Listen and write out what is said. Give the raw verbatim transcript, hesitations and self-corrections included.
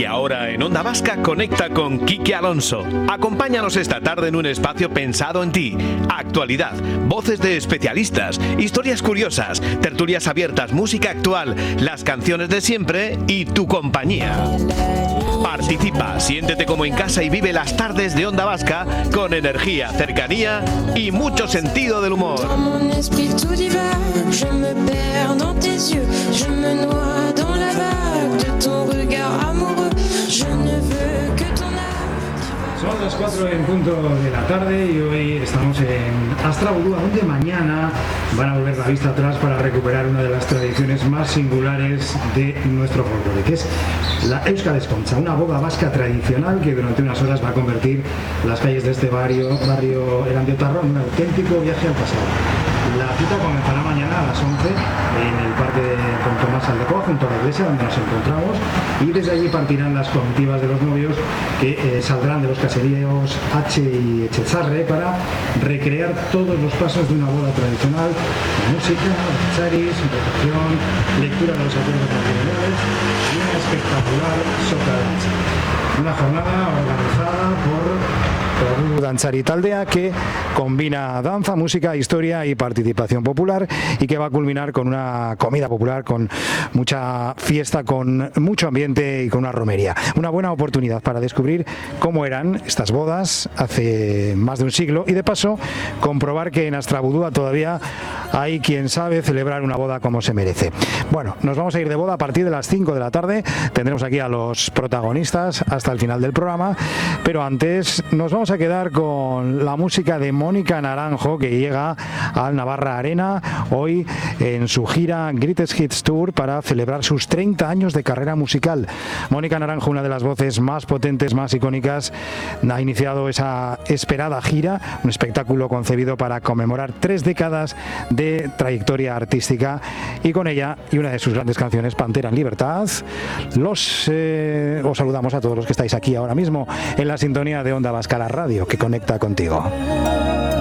Y ahora en Onda Vasca conecta con Quique Alonso. Acompáñanos esta tarde en un espacio pensado en ti. Actualidad, voces de especialistas, historias curiosas, tertulias abiertas, música actual, las canciones de siempre y tu compañía. Participa, siéntete como en casa y vive las tardes de Onda Vasca con energía, cercanía y mucho sentido del humor. Son las cuatro en punto de la tarde y hoy estamos en Astrabudúa, donde mañana van a volver la vista atrás para recuperar una de las tradiciones más singulares de nuestro folclore, que es la Euskal Ezkontza, una boda vasca tradicional que durante unas horas va a convertir las calles de este barrio, barrio Erandio-Tarro en un auténtico viaje al pasado. La cita comenzará mañana a las once en el Parque de Don Tomás Aldecoa, junto a la iglesia donde nos encontramos, y desde allí partirán las comitivas de los novios que eh, saldrán de los caseríos H y Echezarre para recrear todos los pasos de una boda tradicional: música, charis, recepción, lectura de los acuerdos matrimoniales y una espectacular soca de danza. Una jornada organizada por Dantzari Taldea, que combina danza, música, historia y participación popular, y que va a culminar con una comida popular, con mucha fiesta, con mucho ambiente y con una romería. Una buena oportunidad para descubrir cómo eran estas bodas hace más de un siglo y, de paso, comprobar que en Astrabudúa todavía hay quien sabe celebrar una boda como se merece. Bueno, nos vamos a ir de boda a partir de las cinco de la tarde. Tendremos aquí a los protagonistas hasta el final del programa, pero antes nos vamos a quedar con la música de Mónica Naranjo, que llega al Navarra Arena hoy en su gira Greatest Hits Tour para celebrar sus treinta años de carrera musical. Mónica Naranjo, una de las voces más potentes, más icónicas, ha iniciado esa esperada gira, un espectáculo concebido para conmemorar tres décadas de trayectoria artística, y con ella y una de sus grandes canciones, Pantera en Libertad, los eh, os saludamos a todos los que estáis aquí ahora mismo en la sintonía de Onda Vasca, la radio que conecta contigo.